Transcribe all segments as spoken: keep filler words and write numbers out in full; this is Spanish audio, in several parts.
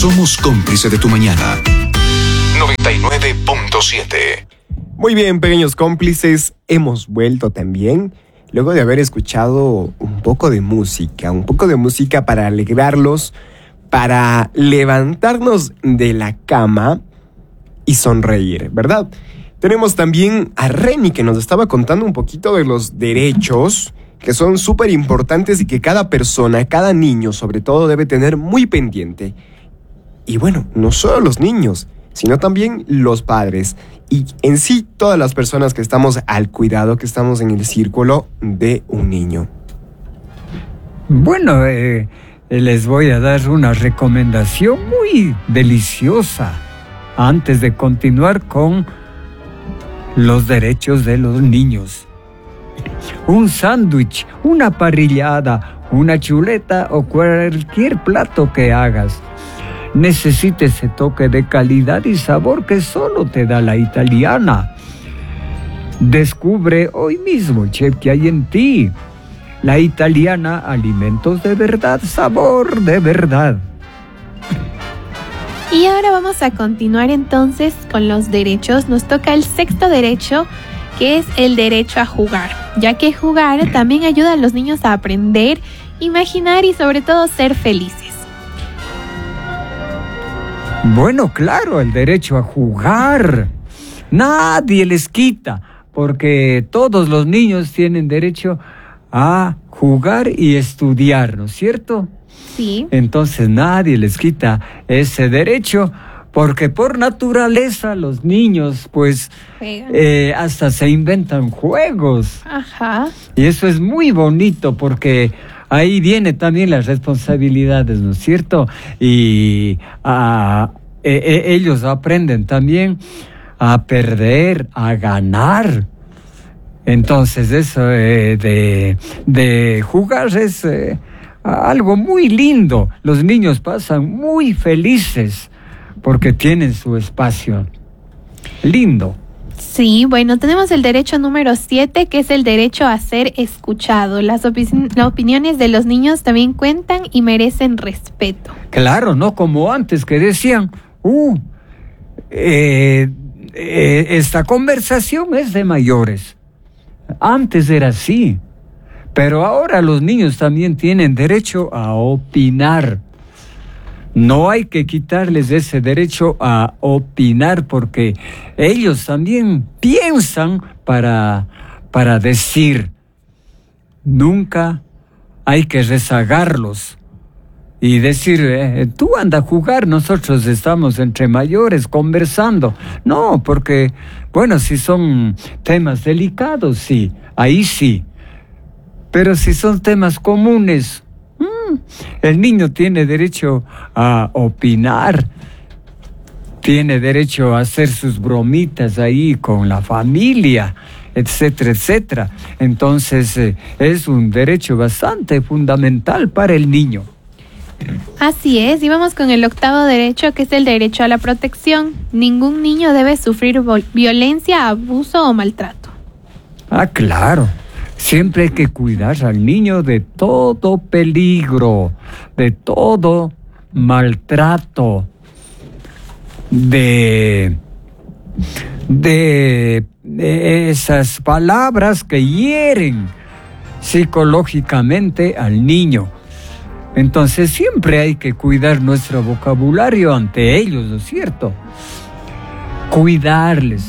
Somos cómplice de tu mañana. noventa y nueve punto siete. Muy bien, pequeños cómplices, hemos vuelto también, luego de haber escuchado un poco de música, un poco de música para alegrarlos, para levantarnos de la cama y sonreír, ¿verdad? Tenemos también a Reni, que nos estaba contando un poquito de los derechos, que son súper importantes y que cada persona, cada niño sobre todo, debe tener muy pendiente. Y bueno, no solo los niños, sino también los padres y en sí todas las personas que estamos al cuidado, que estamos en el círculo de un niño. Bueno, eh, les voy a dar una recomendación muy deliciosa antes de continuar con los derechos de los niños. Un sándwich, una parrillada, una chuleta o cualquier plato que hagas necesita ese toque de calidad y sabor que solo te da la italiana. Descubre hoy mismo, chef, que hay en ti. La italiana, alimentos de verdad, sabor de verdad. Y ahora vamos a continuar entonces con los derechos. Nos toca el sexto derecho, que es el derecho a jugar, ya que jugar también ayuda a los niños a aprender, imaginar y sobre todo ser felices. Bueno, claro, el derecho a jugar. Nadie les quita, porque todos los niños tienen derecho a jugar y estudiar, ¿no es cierto? Sí. Entonces nadie les quita ese derecho, porque por naturaleza los niños, pues, eh, hasta se inventan juegos. Ajá. Y eso es muy bonito, porque ahí viene también las responsabilidades, ¿no es cierto? Y a, e, e, ellos aprenden también a perder, a ganar. Entonces eso eh, de, de jugar es eh, algo muy lindo. Los niños pasan muy felices porque tienen su espacio. Lindo. Sí, bueno, tenemos el derecho número siete, que es el derecho a ser escuchado. Las, opi- las opiniones de los niños también cuentan y merecen respeto. Claro, no como antes que decían, uh, eh, eh, esta conversación es de mayores. Antes era así, pero ahora los niños también tienen derecho a opinar. No hay que quitarles ese derecho a opinar, porque ellos también piensan para, para decir. Nunca hay que rezagarlos y decir, eh, tú anda a jugar, nosotros estamos entre mayores conversando. No, porque, bueno, si son temas delicados, sí, ahí sí. Pero si son temas comunes, el niño tiene derecho a opinar, tiene derecho a hacer sus bromitas ahí con la familia, etcétera, etcétera. Entonces, eh, es un derecho bastante fundamental para el niño. Así es, y vamos con el octavo derecho, que es el derecho a la protección. Ningún niño debe sufrir vol- violencia, abuso o maltrato. Ah, claro. Siempre hay que cuidar al niño de todo peligro, de todo maltrato, de, de, de esas palabras que hieren psicológicamente al niño. Entonces siempre hay que cuidar nuestro vocabulario ante ellos, ¿no es cierto? Cuidarles.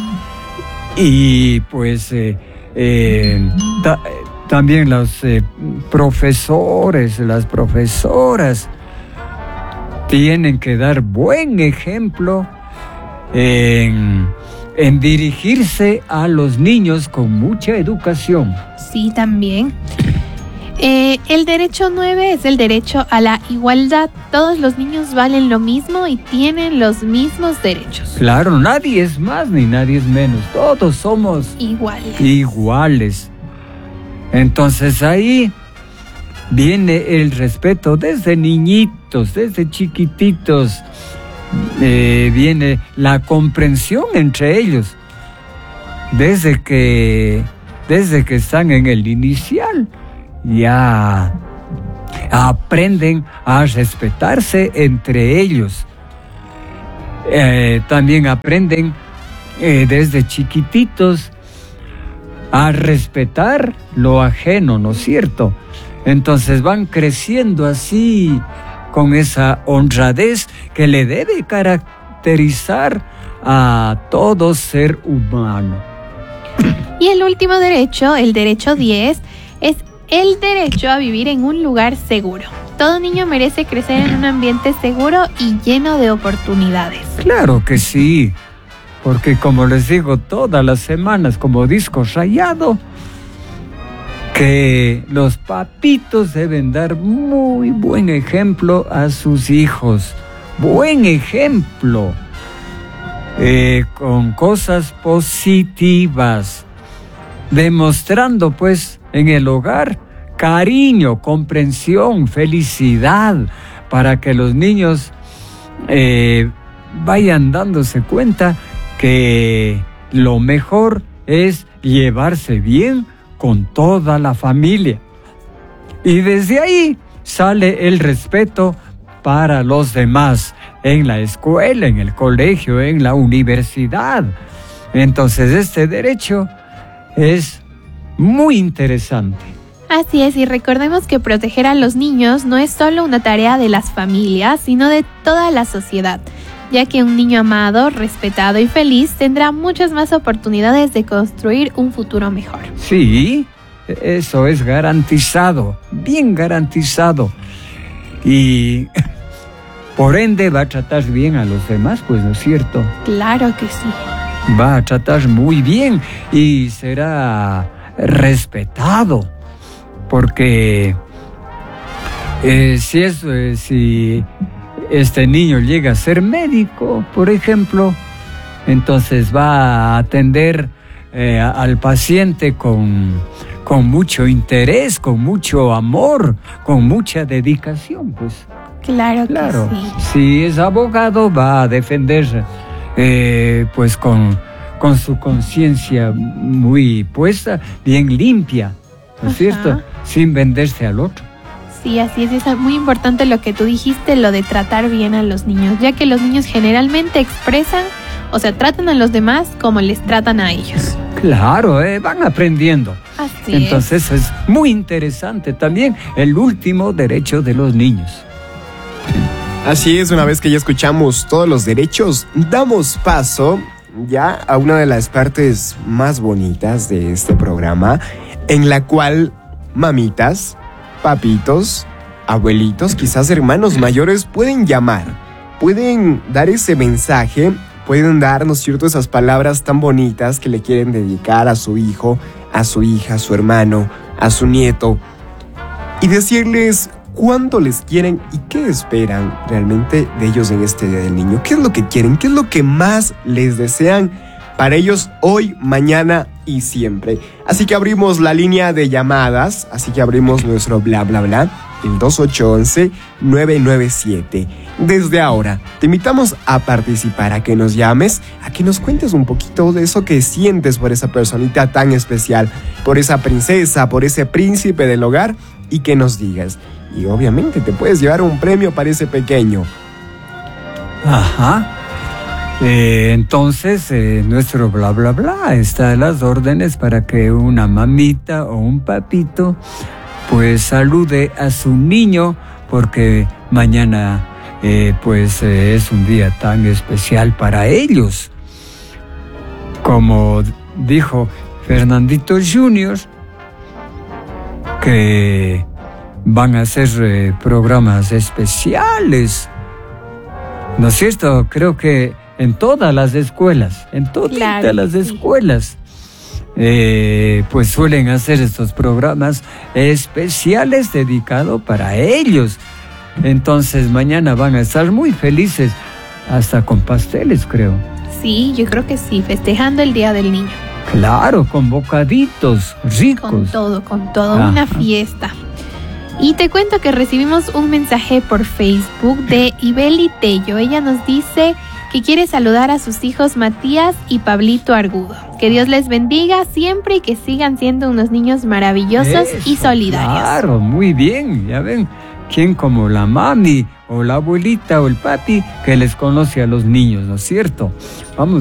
Y pues eh, eh, ta, también los eh, profesores, las profesoras tienen que dar buen ejemplo en, en dirigirse a los niños con mucha educación. Sí, también. Eh, el derecho nueve es el derecho a la igualdad. Todos los niños valen lo mismo y tienen los mismos derechos. Claro, nadie es más ni nadie es menos. Todos somos iguales. iguales. Entonces ahí viene el respeto desde niñitos, desde chiquititos. Eh, viene la comprensión entre ellos. Desde que, desde que están en el inicial. Ya Aprenden a respetarse entre ellos. Eh, también aprenden eh, desde chiquititos a respetar lo ajeno, ¿no es cierto? Entonces van creciendo así, con esa honradez que le debe caracterizar a todo ser humano. Y el último derecho, el derecho diez, es el derecho a vivir en un lugar seguro. Todo niño merece crecer en un ambiente seguro y lleno de oportunidades. Claro que sí, porque como les digo todas las semanas, como disco rayado, que los papitos deben dar muy buen ejemplo a sus hijos. Buen ejemplo. Eh, con cosas positivas. Demostrando pues en el hogar cariño, comprensión, felicidad, para que los niños eh, vayan dándose cuenta que lo mejor es llevarse bien con toda la familia. Y desde ahí sale el respeto para los demás, en la escuela, en el colegio, en la universidad. Entonces este derecho es muy interesante. Así es, y recordemos que proteger a los niños no es solo una tarea de las familias, sino de toda la sociedad, ya que un niño amado, respetado y feliz tendrá muchas más oportunidades de construir un futuro mejor. Sí, eso es garantizado, bien garantizado. Y por ende va a tratar bien a los demás, pues, ¿no es cierto? Claro que sí. Va a tratar muy bien y será respetado, porque eh, si, es, eh, si este niño llega a ser médico, por ejemplo, entonces va a atender eh, al paciente con, con mucho interés, con mucho amor, con mucha dedicación, pues. Claro, Claro, que sí. Si es abogado va a defender eh, pues con, con su conciencia muy puesta, bien limpia, ¿no es Ajá. cierto? Sin venderse al otro. Sí, así es, es muy importante lo que tú dijiste, lo de tratar bien a los niños, ya que los niños generalmente expresan, o sea, tratan a los demás como les tratan a ellos. Claro, eh, van aprendiendo. Así Entonces es. es muy interesante también el último derecho de los niños. Así es, una vez que ya escuchamos todos los derechos, damos paso ya a una de las partes más bonitas de este programa, en la cual mamitas, papitos, abuelitos, quizás hermanos mayores pueden llamar, pueden dar ese mensaje, pueden dar, ¿no es cierto?, esas palabras tan bonitas que le quieren dedicar a su hijo, a su hija, a su hermano, a su nieto, y decirles cuánto les quieren y qué esperan realmente de ellos en este Día del Niño. ¿Qué es lo que quieren? ¿Qué es lo que más les desean para ellos hoy, mañana y siempre? Así que abrimos la línea de llamadas, así que abrimos nuestro bla bla bla, el dos ocho once, nueve nueve siete. Desde ahora, te invitamos a participar, a que nos llames, a que nos cuentes un poquito de eso que sientes por esa personita tan especial, por esa princesa, por ese príncipe del hogar, y que nos digas. Y obviamente te puedes llevar un premio para ese pequeño. Ajá. Eh, entonces, eh, nuestro bla bla bla está a las órdenes para que una mamita o un papito pues salude a su niño, porque mañana eh, pues eh, es un día tan especial para ellos. Como dijo Fernandito junior, que van a hacer eh, programas especiales, ¿no es cierto? Creo que en todas las escuelas, en todas Claro, las sí. escuelas, eh, pues suelen hacer estos programas especiales dedicados para ellos. Entonces mañana van a estar muy felices, hasta con pasteles, creo. Sí, yo creo que sí, festejando el Día del Niño. Claro, con bocaditos ricos. Con todo, con todo, Ajá. una fiesta. Y te cuento que recibimos un mensaje por Facebook de Ibeli Tello. Ella nos dice que quiere saludar a sus hijos Matías y Pablito Argudo. Que Dios les bendiga siempre y que sigan siendo unos niños maravillosos y Eso, solidarios. Claro, muy bien, ya ven. ¿quién como la mami o la abuelita o el papi que les conoce a los niños, ¿no es cierto? Vamos